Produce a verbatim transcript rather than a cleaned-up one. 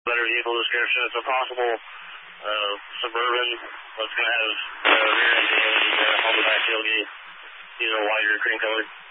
better vehicle description. It's a possible uh, Suburban that's going to have uh, rear end damage uh, on the back tailgate. These are wider cream colored.